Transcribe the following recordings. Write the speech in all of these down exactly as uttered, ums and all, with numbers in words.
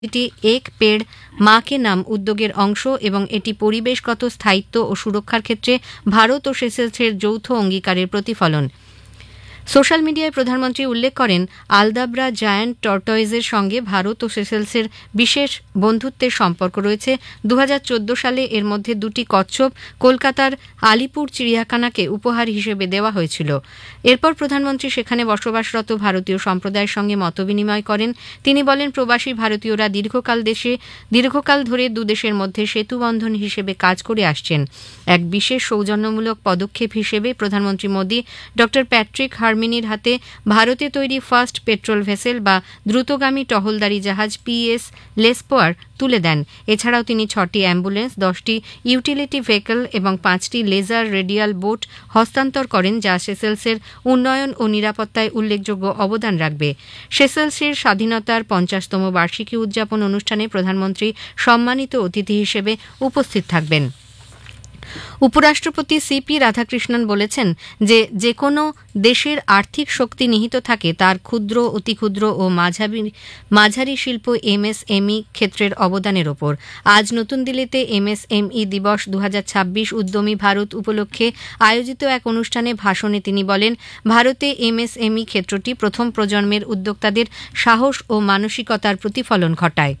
এটি এক পেড় মা কে নাম উদ্যোগের অংশ এবং এটি পরিবেশগত স্থায়িত্ব ও সুরক্ষার ক্ষেত্রে ভারত ও সেসেলসের যৌথ অঙ্গীকারের প্রতিফলন। সোশ্যাল মিডিয়ায় প্রধানমন্ত্রী উল্লেখ করেন, আলদাব্রা জায়ান্ট টর্টয়েজের সঙ্গে ভারত ও সেসেলসের বিশেষ বন্ধুত্বের সম্পর্ক রয়েছে। দু হাজার চোদ্দ সালে এর মধ্যে দুটি কচ্ছপ কলকাতার আলিপুর চিড়িয়াখানাকে উপহার হিসেবে দেওয়া হয়েছিল। এরপর প্রধানমন্ত্রী সেখানে বসবাসরত ভারতীয় সম্প্রদায়ের সঙ্গে মতবিনিময় করেন। তিনি বলেন, প্রবাসী ভারতীয়রা দীর্ঘকাল দেশে দীর্ঘকাল ধরে দুদেশের মধ্যে সেতুবন্ধন হিসেবে কাজ করে আসছেন। এক বিশেষ সৌজন্যমূলক পদক্ষেপ হিসেবে প্রধানমন্ত্রী মোদী ড প্যাট্রিক হারমিনির হাতে ভারতে তৈরি ফার্স্ট পেট্রোল ভেসেল বা দ্রুতগামী টহলদারি জাহাজ পিএস লেসপোয়ার তুলে দেন। এছাড়াও তিনি ছটি অ্যাম্বুলেন্স, দশটি ইউটিলিটি ভেহিকল এবং পাঁচটি লেজার রেডিয়াল বোট হস্তান্তর করেন, যা সেসেলসের উন্নয়ন ও নিরাপত্তায় উল্লেখযোগ্য অবদান রাখবে। সেসেলসের স্বাধীনতার পঞ্চাশতম বার্ষিকী উদযাপন অনুষ্ঠানে প্রধানমন্ত্রী সম্মানিত অতিথি হিসেবে উপস্থিত থাকবেন। উপরাষ্ট্রপতি সিপি রাধাকৃষ্ণন বলেছেন যে যে কোনো দেশের আর্থিক শক্তি নিহিত থাকে তার ক্ষুদ্র, অতিক্ষুদ্র ও মাঝারি মাঝারি শিল্প এমএসএমই ক্ষেত্রের অবদানের ওপর। আজ নতুন দিল্লিতে এমএসএমই দিবস দু হাজার ছাব্বিশ উদ্যমী ভারত উপলক্ষে আয়োজিত এক অনুষ্ঠানে ভাষণে তিনি বলেন, ভারতে এমএসএমই ক্ষেত্রটি প্রথম প্রজন্মের উদ্যোক্তাদের সাহস ও মানসিকতার প্রতিফলন ঘটায়।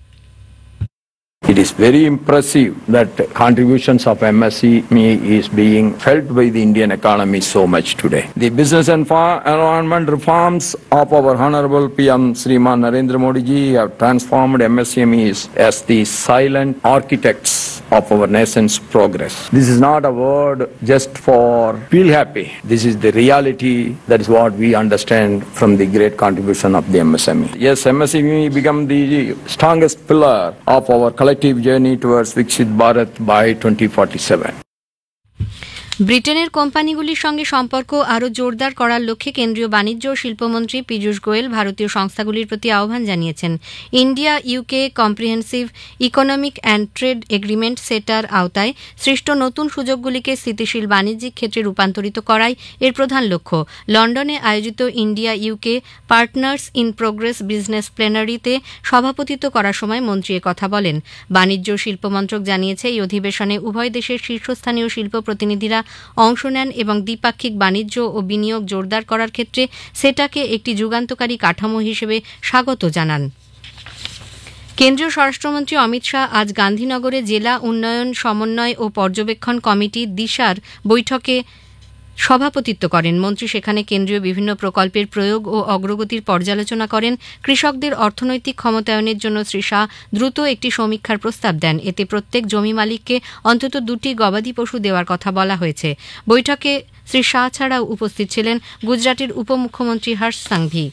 It is very impressive that contributions of M S E M E is being felt by the Indian economy so much today. The business and environment reforms of our Honorable P M Shriman Narendra Modi ji have transformed M S E M Es as the silent architects of our nation's progress. This is not a word just for feel happy. This is the reality. That is what we understand from the great contribution of the M S M E. Yes, M S M E become the strongest pillar of our collective journey towards Viksit Bharat by twenty forty-seven. ব্রিটেনের কোম্পানিগুলির সঙ্গে সম্পর্ক আরও জোরদার করার লক্ষ্যে কেন্দ্রীয় বাণিজ্য ও শিল্পমন্ত্রী পীযূষ গোয়েল ভারতীয় সংস্থাগুলির প্রতি আহ্বান জানিয়েছেন। India UK comprehensive economic and trade agreement সেটার আওতায় সৃষ্ট নতুন সুযোগগুলিকে স্থিতিশীল বাণিজ্যিক ক্ষেত্রে রূপান্তরিত করাই এর প্রধান লক্ষ্য। লন্ডনে আয়োজিত India UK partners in progress business প্লেনারিতে সভাপতিত্ব করার সময় মন্ত্রী কথা বলেন। বাণিজ্য ও শিল্প মন্ত্রক জানিয়েছে, এই অধিবেশনে উভয় দেশের শীর্ষস্থানীয় শিল্প প্রতিনিধিরা অংশ নেন এবং দ্বিপাক্ষিক বাণিজ্য ও বিনিয়োগ জোরদার করার ক্ষেত্রে সেটাকে একটি যুগান্তকারী কাঠামো হিসেবে স্বাগত জানান। কেন্দ্রীয় স্বরাষ্ট্রমন্ত্রী অমিত শাহ আজ গান্ধীনগরে জেলা উন্নয়ন সমন্বয় ও পর্যবেক্ষণ কমিটি দিশার বৈঠকে সভাপতিত্ব করেন। মন্ত্রী সেখানে কেন্দ্রীয় বিভিন্ন প্রকল্পের প্রয়োগ ও অগ্রগতির পর্যালোচনা করেন। কৃষকদের অর্থনৈতিক ক্ষমতায়নের জন্য শ্রী শাহ দ্রুত একটি সমীক্ষার প্রস্তাব দেন। এতে প্রত্যেক জমি মালিককে অন্তত দুটি গবাদি পশু দেওয়ার কথা বলা হয়েছে। বৈঠকে শ্রী শাহ ছাড়াও উপস্থিত ছিলেন গুজরাটের উপমুখ্যমন্ত্রী হর্ষ সাংভি।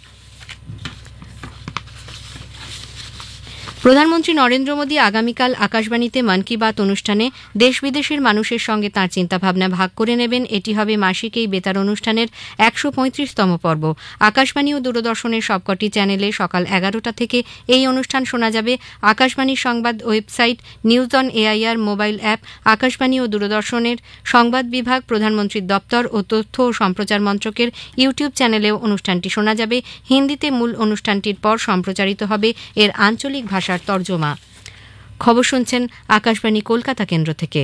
প্রধানমন্ত্রী নরেন্দ্র মোদী আগামীকাল আকাশবাণীতে মন কি বাত অনুষ্ঠানে দেশ বিদেশের মানুষের সঙ্গে তাঁর চিন্তাভাবনা ভাগ করে নেবেন। এটি হবে মাসিক এই বেতার অনুষ্ঠানের একশো পঁয়ত্রিশতম পর্ব। আকাশবাণী ও দূরদর্শনের সবকটি চ্যানেলে সকাল এগারোটা থেকে এই অনুষ্ঠান শোনা যাবে। আকাশবাণীর সংবাদ website, news on AIR mobile app, Akashvani ও দূরদর্শনের সংবাদ বিভাগ, প্রধানমন্ত্রীর দপ্তর ও তথ্য ও সম্প্রচার মন্ত্রকের ইউটিউব চ্যানেলেও অনুষ্ঠানটি শোনা যাবে। হিন্দিতে মূল অনুষ্ঠানটির পর সম্প্রচারিত হবে এর আঞ্চলিক ভাষা তর্জমা। খবর শুনছেন আকাশবাণী কলকাতা কেন্দ্র থেকে।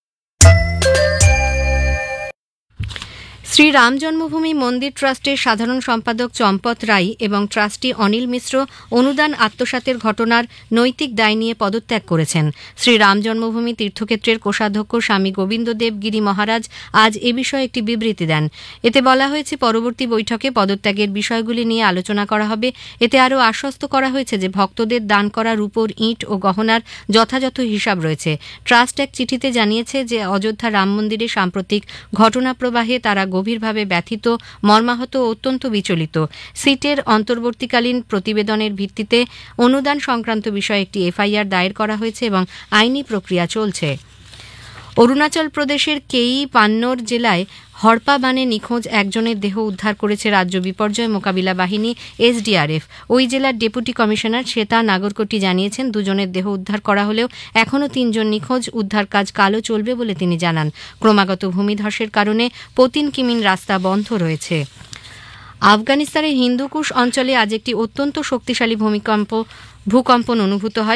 শ্রী রাম জন্মভূমি মন্দির ট্রাস্টের সাধারণ সম্পাদক চম্পত রায় এবং ট্রাস্টি অনিল মিশ্র অনুদান আত্মসাতের ঘটনার নৈতিক দায় নিয়ে পদত্যাগ করেছেন। শ্রী রাম জন্মভূমি তীর্থক্ষেত্রের কোষাধ্যক্ষ স্বামী গোবিন্দ দেব গিরি মহারাজ আজ এ বিষয়ে একটি বিবৃতি দেন। এতে বলা হয়েছে, পরবর্তী বৈঠকে পদত্যাগের বিষয়গুলি নিয়ে আলোচনা করা হবে। এতে আরও আশ্বস্ত করা হয়েছে যে ভক্তদের দান করা রূপোর ইঁট ও গহনার যথাযথ হিসাব রয়েছে। ট্রাস্ট এক চিঠিতে জানিয়েছে যে অযোধ্যা রাম মন্দিরে সাম্প্রতিক ঘটনা প্রবাহে তারা গভীরভাবে ব্যথিত, মর্মাহত ও অত্যন্ত বিচলিত। সিটের অন্তর্বর্তীকালীন প্রতিবেদনের ভিত্তিতে অনুদান সংক্রান্ত বিষয়ে একটি এফআইআর দায়ের করা হয়েছে এবং আইনি প্রক্রিয়া চলছে। অরুণাচল প্রদেশের কেই পান্নোর জেলায় হড়পা বানে নিখোঁজ একজনের দেহ উদ্ধার করেছে রাজ্য বিপর্যয় মোকাবিলা বাহিনী এসডিআরএফ। ওই জেলার ডেপুটি কমিশনার শ্বেতা নাগরকোটি জানিয়েছেন, দুজনের দেহ উদ্ধার করা হলেও এখনও তিনজন নিখোঁজ। উদ্ধার কাজ কালও চলবে বলে তিনি জানান। ক্রমাগত ভূমিধসের কারণে পতিন কিমিন রাস্তা বন্ধ রয়েছে। আফগানিস্তানের হিন্দুকুশ অঞ্চলে আজ একটি অত্যন্ত শক্তিশালী ভূমিকম্প ভূকম্পন অনুভূত হয়